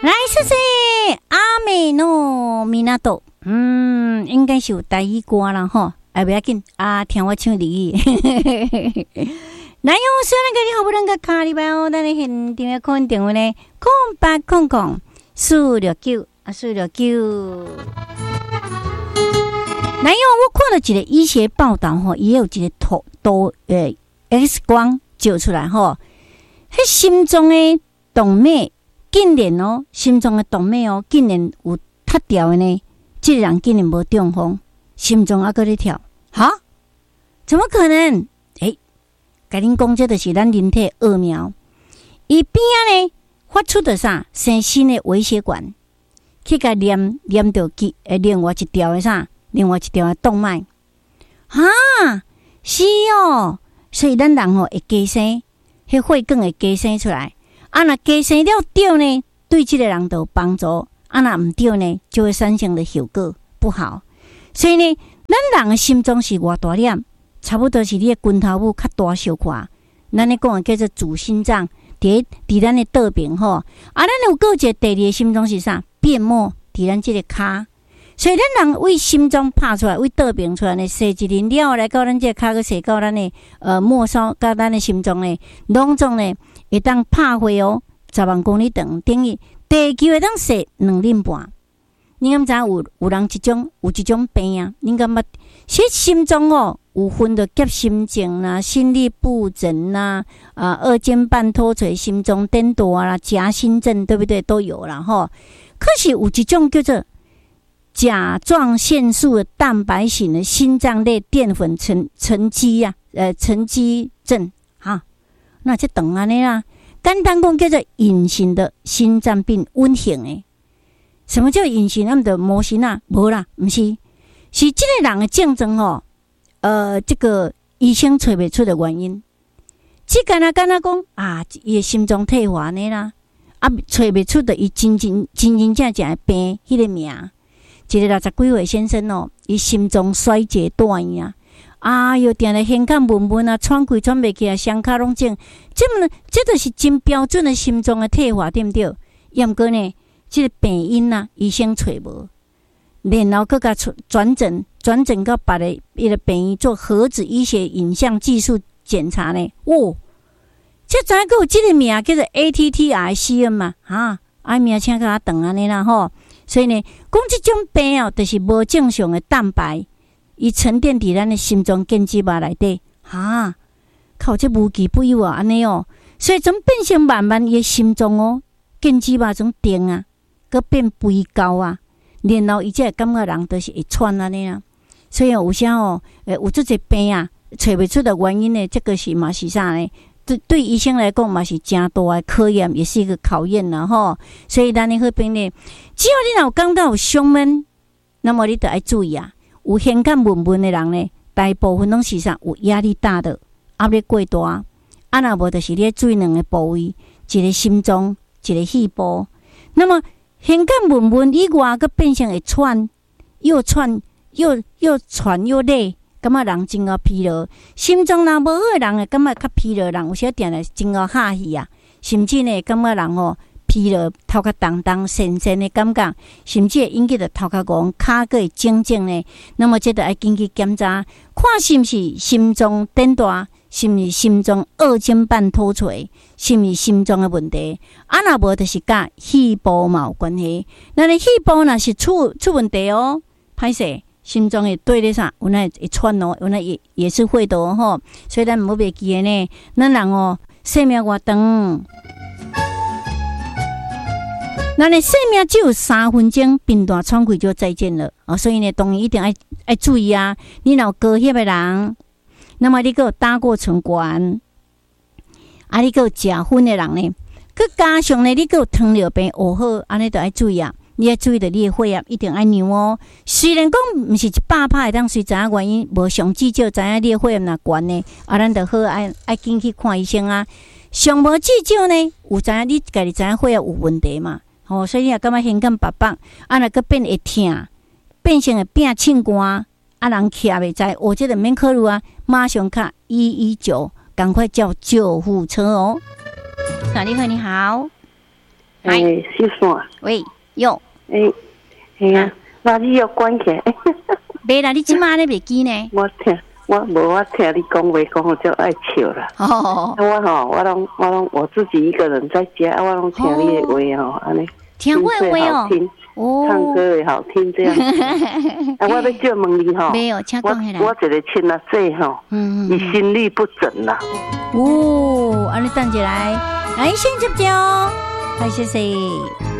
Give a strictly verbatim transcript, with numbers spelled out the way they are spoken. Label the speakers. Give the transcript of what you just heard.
Speaker 1: 来，谢谢阿美诺米纳多，嗯，应该是有台语歌啦吼，哎，不要紧啊，听我唱日语。来，我虽然跟你好不容易卡里边哦，但是现场的空电话呢，空八空空四六九啊，四六九。来，我看了一个医学报道吼，也有一个图都呃 X 光照出来吼，迄心脏的动脉竟然哦，心脏的动脉哦，竟然有塌掉的呢，这个人竟然无中风，心脏还搁咧跳，哈？怎么可能？诶，甲恁讲，这就是咱人体奥妙。伊边仔呢发出的啥生新的微血管，去甲连连到去诶，另外一条的啥，另外一条的动脉，哈，是哦。所以咱人吼会加生，迄血管会加生出来。啊，若加生了对呢，对这个人就有帮助；啊，若唔对呢，就会产生的效果不好。所以呢，咱人的心脏是偌大粒，差不多是你的拳头母较大小块。咱咧讲的叫做主心脏，伫伫咱的倒边吼。啊，咱有个一个第二个心脏是啥？变膜伫咱这个骹。所以咱人为心脏拍出来，为倒边出来呢，射一轮了来到咱这个骹，个射到咱的呃末梢，到咱的心脏呢，拢总呢会当拍回哦，十万公里长，等于地球会当射两轮半。你敢知有有人一种有一种病啊？你敢捌？其实心脏哦，有分的急心症啦、心律不整啦、啊二尖瓣脱垂、心脏颠倒啦、夹心症，对不对？都有啦吼。可是有一种叫做甲状腺素的蛋白型的心脏类淀粉沉沉积啊，呃，沉积症哈，那这等安尼啦。简单讲叫做隐形的心脏病，温型的。什么叫隐形？他们的模型啊，无啦，不是，是这个人的症状哦。呃，这个医生找不出的原因，只干那干那讲啊，伊的心脏退化呢啦，啊，找不出的伊真真真真正正的病，迄个名。一个六十几岁先生哦，伊心脏衰竭断呀，啊哟，定咧胸腔闷闷啊，喘气喘袂起啊，双脚拢肿，这么这就是真标准的心脏的退化，对不对？要毋过呢，这个病因啊，医生找无，然后佮甲转诊，转诊到别个伊个病院做核子医学影像技术检查呢，哦，这知影佮有这个名叫做 A T T R C M 嘛，哈，啊名请甲我长安尼啦吼。所以呢，讲这种病哦，就是无正常的蛋白，伊沉淀伫咱的心脏根基脉内底，哈，靠这无奇不有啊，安尼哦，所以从变成慢慢伊的心脏哦，根基脉种定啊，佮变肥高啊，然后伊才会感觉人就是会喘安尼啊。所以有时候诶，有这个病啊，找不出的原因呢，这个是嘛是啥呢？对对医生来讲嘛是真大的考验，也是一个考验啦吼。所以咱的好病呢，只要你若有感到有胸闷，那么你得要注意啊。有胸腔闷闷的人呢，大部分拢是啥？有压力大的，压力过大。啊，若无就是你要注意两个部位，一个心脏，一个肺部。那么胸腔闷闷以外，佮变成会喘，又喘又又喘又累。感觉人真够疲劳，心脏若无好的人，会感觉较疲劳，人有时定来真够哈气啊，甚至呢，感觉人哦疲劳，头壳重重、神神的感觉，甚至会引起着头壳戆、骹个会肿肿呢。那么这着要紧去检查，看是毋是心脏颠大，是毋是心脏二尖瓣脱垂，是毋是心脏的问题？啊，若无就是甲肺部嘛有关系。那你肺部若是出出问题哦，歹势。心脏会对咧啥？有那会喘哦，有那也也是会的哦吼。所以咱唔好袂记的呢，咱人哦，生命偌长，咱的生命只有三分钟，病大喘气就再见了啊！所以呢，当然一定要要注意啊。你若有高血的人，那么你佮有打过唇管，啊，你佮有食薰的人呢，佮加上呢，你佮有糖尿病恶好，安尼都要注意啊。你要注意到你的血压一定要量哦。虽然讲毋是一百趴会当随知影原因，无上至少知影你的血压若悬呢，啊，咱就好爱爱紧去看医生啊。上无至少呢，有知影你家己知影血压有问题嘛？哦，所以你也感觉胸腔白白，啊，若佮变会痛，变成会变凊寒，啊，人徛袂在，哦，这个免考虑啊，马上卡一一九，赶快叫救护车哦。那你好，你好。
Speaker 2: 诶，小线，
Speaker 1: 喂，有，
Speaker 2: 诶，系啊，那你要关起来。
Speaker 1: 袂啦，你即马咧袂记呢？
Speaker 2: 我听，我无我听你讲话，讲我就爱笑啦。
Speaker 1: 哦，
Speaker 2: 我吼，我拢我拢我自己一个人在家，我拢听你的话吼，安尼。
Speaker 1: 听我的话哦。
Speaker 2: 哦，唱歌也好听，这样。啊，我要借问你吼，
Speaker 1: 没有，请讲下来。
Speaker 2: 我一个亲阿姐吼，嗯，伊心律不整啦。
Speaker 1: 哦，安尼等一来，来先接掉，来谢谢。